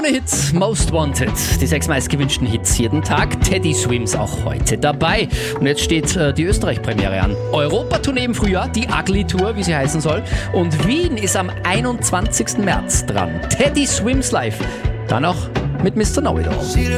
Krone-Hits, Most Wanted. Die 6 meistgewünschten Hits jeden Tag. Teddy Swims auch heute dabei. Und jetzt steht die Österreich-Premiere an. Europa-Tournee im Frühjahr, die Ugly Tour, wie sie heißen soll. Und Wien ist am 21. März dran. Teddy Swims live. Dann auch mit Mr. Know-It-All.